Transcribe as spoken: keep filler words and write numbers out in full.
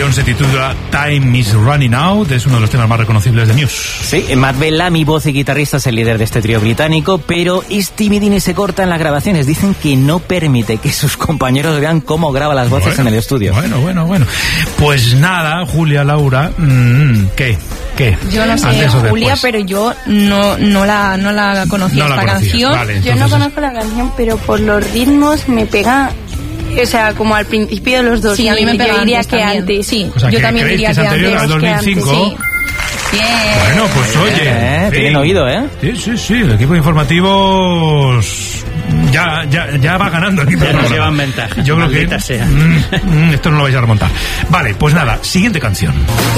canción se titula Time is Running Out, es uno de los temas más reconocibles de Muse. Sí, Matt Bellamy, voz y guitarrista, es el líder de este trío británico, pero es timidín y se corta en las grabaciones. Dicen que no permite que sus compañeros vean cómo graba las voces bueno, en el estudio. Bueno, bueno, bueno. Pues nada, Julia, Laura, mmm, ¿qué? ¿Qué? Yo no sé, Julia, pero yo no, no la, no la conocía no esta la canción. Vale, yo no conozco la canción, pero por los ritmos me pega. O sea, como al principio de los dos. Sí, a mí me pega. Yo diría antes que también. antes. Sí, o sea, yo que también diría que, que antes. Al dos mil cinco. Sí. Bien. Bueno, pues oye. Eh, sí. Tienen oído, ¿eh? Sí, sí, sí. El equipo de informativos ya, ya, ya va ganando. El equipo ya nos llevan ventaja. Yo creo que sea. Mm, mm, esto no lo vais a remontar. Vale, pues nada, siguiente canción.